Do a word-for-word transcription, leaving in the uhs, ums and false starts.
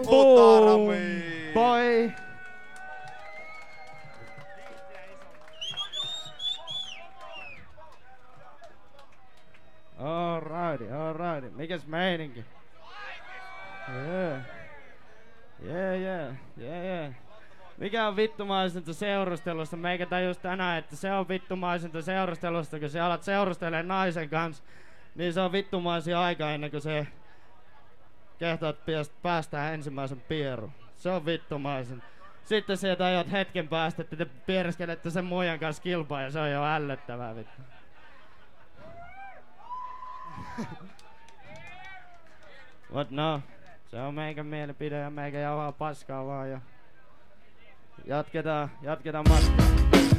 Boom, Utarami. boy. Alrighty, alrighty. Mikäs meininki? Yeah. Yeah, yeah, yeah, yeah. Mikä on vittumaisinta seurustelusta? Meikä tajus tänään, että se on vittumaisinta seurustelusta, kun sä alat seurustelemaan naisen kanssa. Niin se on vittumaisin aika ennen kuin se kehtaat päästään ensimmäisen pierun. Se on vittumaisin. Sitten sieltä ajat hetken päästä, että te piereskelette sen muijan kanssa kilpaa ja se on jo ällöttävää vittu. Mut no, se on meikän mielipide ja meikä jauhaa paskaa vaan ja jatketaan, jatketaan matkaa.